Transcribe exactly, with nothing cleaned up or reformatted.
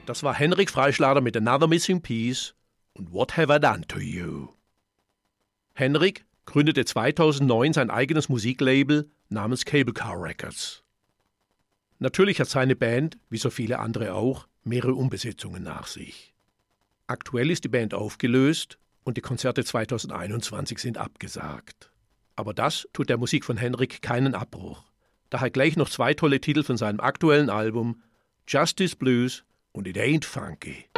Das war Henrik Freischlader mit Another Missing Piece und What Have I Done to You? Henrik gründete zweitausendneun sein eigenes Musiklabel namens Cable Car Records. Natürlich hat seine Band, wie so viele andere auch, mehrere Umbesetzungen nach sich. Aktuell ist die Band aufgelöst und die Konzerte zweitausendeinundzwanzig sind abgesagt. Aber das tut der Musik von Henrik keinen Abbruch. Daher gleich noch zwei tolle Titel von seinem aktuellen Album Justice Blues und It Ain't Funky.